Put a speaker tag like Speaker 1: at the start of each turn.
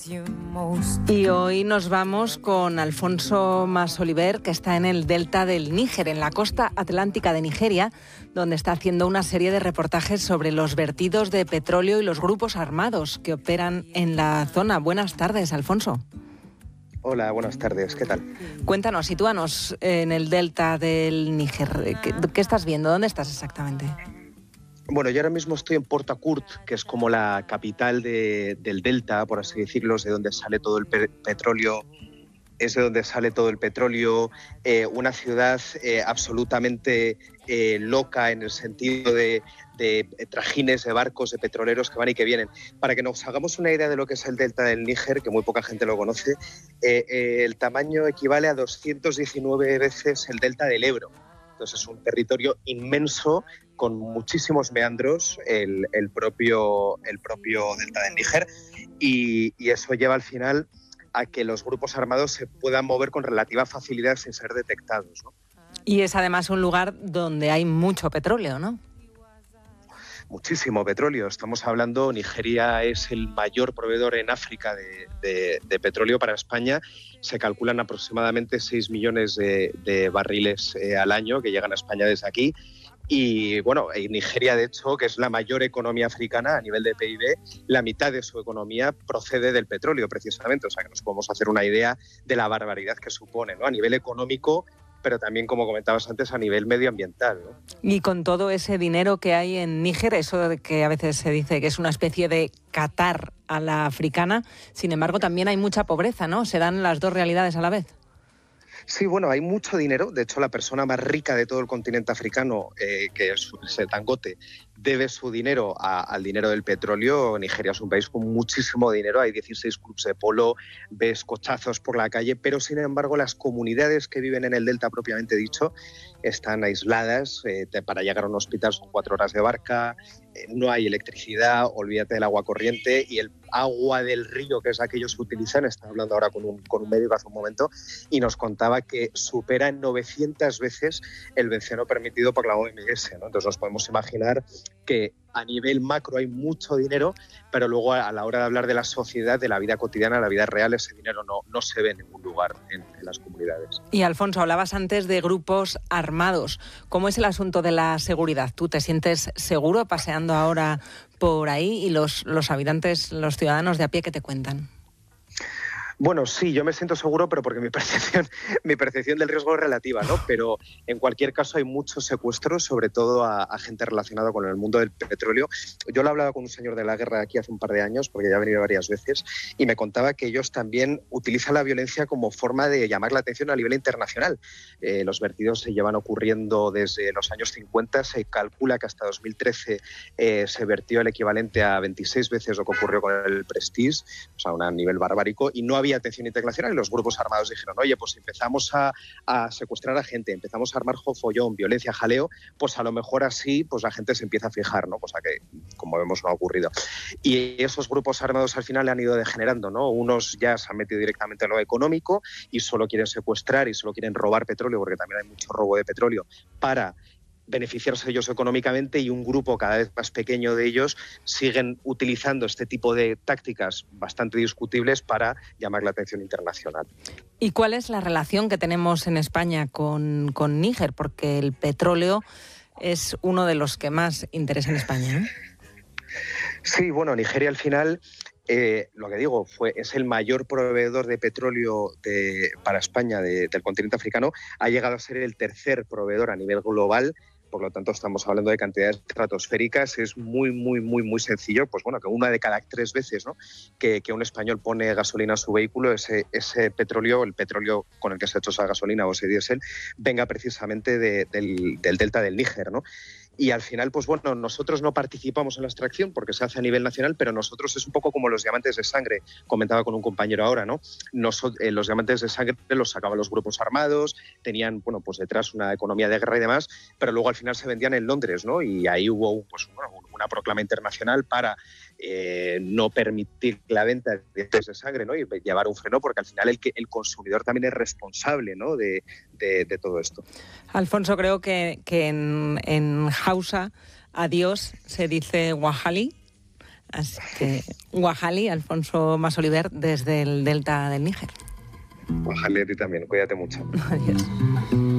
Speaker 1: Y hoy nos vamos con Alfonso Masoliver, que está en el delta del Níger, en la costa atlántica de Nigeria, donde está haciendo una serie de reportajes sobre los vertidos de petróleo y los grupos armados que operan en la zona. Buenas tardes, Alfonso.
Speaker 2: Hola, buenas tardes. ¿Qué tal?
Speaker 1: Cuéntanos, sitúanos en el delta del Níger. ¿Qué estás viendo? ¿Dónde estás exactamente?
Speaker 2: Bueno, yo ahora mismo estoy en Port Harcourt, que es como la capital del delta, por así decirlo, es de donde sale todo el petróleo. Es de donde sale todo el petróleo, una ciudad absolutamente loca en el sentido de trajines de barcos, de petroleros que van y que vienen. Para que nos hagamos una idea de lo que es el delta del Níger, que muy poca gente lo conoce, el tamaño equivale a 219 veces el delta del Ebro. Entonces es un territorio inmenso con muchísimos meandros, el propio delta del Níger, y eso lleva al final a que los grupos armados se puedan mover con relativa facilidad sin ser detectados, ¿no?
Speaker 1: Y es además un lugar donde hay mucho petróleo, ¿no?
Speaker 2: Muchísimo petróleo. Estamos hablando, Nigeria es el mayor proveedor en África de petróleo para España. Se calculan aproximadamente 6 millones de barriles al año que llegan a España desde aquí. Y bueno, Nigeria, de hecho, que es la mayor economía africana a nivel de PIB, la mitad de su economía procede del petróleo, precisamente. O sea, que nos podemos hacer una idea de la barbaridad que supone, ¿no? A nivel económico, pero también, como comentabas antes, a nivel medioambiental, ¿no?
Speaker 1: Y con todo ese dinero que hay en Níger, eso de que a veces se dice que es una especie de Qatar a la africana, sin embargo, también hay mucha pobreza, ¿no? Se dan las dos realidades a la vez.
Speaker 2: Sí, bueno, hay mucho dinero. De hecho, la persona más rica de todo el continente africano, que es el Dangote, debe su dinero al dinero del petróleo. Nigeria es un país con muchísimo dinero. Hay 16 clubes de polo, ves cochazos por la calle, pero sin embargo las comunidades que viven en el delta propiamente dicho están aisladas. Para llegar a un hospital son 4 horas de barca, no hay electricidad, olvídate del agua corriente, y el agua del río, que es la que ellos utilizan, estaba hablando ahora con un médico hace un momento, y nos contaba que supera en 900 veces el benceno permitido por la OMS, ¿no? Entonces nos podemos imaginar que a nivel macro hay mucho dinero, pero luego a la hora de hablar de la sociedad, de la vida cotidiana, la vida real, ese dinero no se ve en ningún lugar en las comunidades.
Speaker 1: Y Alfonso, hablabas antes de grupos armados. ¿Cómo es el asunto de la seguridad? ¿Tú te sientes seguro paseando ahora por ahí y los habitantes, los ciudadanos de a pie, qué te cuentan?
Speaker 2: Bueno, sí, yo me siento seguro, pero porque mi percepción del riesgo es relativa, ¿no? Pero en cualquier caso hay muchos secuestros, sobre todo a gente relacionada con el mundo del petróleo. Yo lo he hablado con un señor de la guerra aquí hace un par de años, porque ya ha venido varias veces, y me contaba que ellos también utilizan la violencia como forma de llamar la atención a nivel internacional. Los vertidos se llevan ocurriendo desde los años 50, se calcula que hasta 2013 se vertió el equivalente a 26 veces lo que ocurrió con el Prestige, o sea, a un nivel barbárico, y no había atención internacional, y los grupos armados dijeron, oye, pues empezamos a secuestrar a gente, empezamos a armar follón, violencia, jaleo, pues a lo mejor así pues la gente se empieza a fijar, ¿no? Cosa que, como vemos, no ha ocurrido. Y esos grupos armados al final han ido degenerando, ¿no? Unos ya se han metido directamente en lo económico y solo quieren secuestrar y solo quieren robar petróleo, porque también hay mucho robo de petróleo, para beneficiarse ellos económicamente, y un grupo cada vez más pequeño de ellos siguen utilizando este tipo de tácticas bastante discutibles para llamar la atención internacional.
Speaker 1: ¿Y cuál es la relación que tenemos en España con Níger? Porque el petróleo es uno de los que más interesa en España, ¿no?
Speaker 2: Sí, bueno, Nigeria al final, lo que digo, es el mayor proveedor de petróleo para España del continente africano. Ha llegado a ser el tercer proveedor a nivel global. Por lo tanto, estamos hablando de cantidades estratosféricas. Es muy, muy, muy, muy sencillo, pues bueno, que una de cada 3 veces, ¿no?, que un español pone gasolina a su vehículo, ese petróleo, el petróleo con el que se ha hecho esa gasolina o ese diésel, venga precisamente del delta del Níger, ¿no? Y al final, pues bueno, nosotros no participamos en la extracción porque se hace a nivel nacional, pero nosotros es un poco como los diamantes de sangre, comentaba con un compañero ahora, ¿no? Los diamantes de sangre los sacaban los grupos armados, tenían, bueno, pues detrás una economía de guerra y demás, pero luego al final se vendían en Londres, ¿no? Y ahí hubo, pues, una proclama internacional para no permitir la venta de diamantes de sangre, ¿no? Y llevar un freno, porque al final el consumidor también es responsable, ¿no?, de todo esto.
Speaker 1: Alfonso, creo que en Hausa adiós se dice wahali. Así que, Guajali, Alfonso Masoliver, desde el delta del Níger.
Speaker 2: Guajali, a ti también, cuídate mucho.
Speaker 1: Adiós.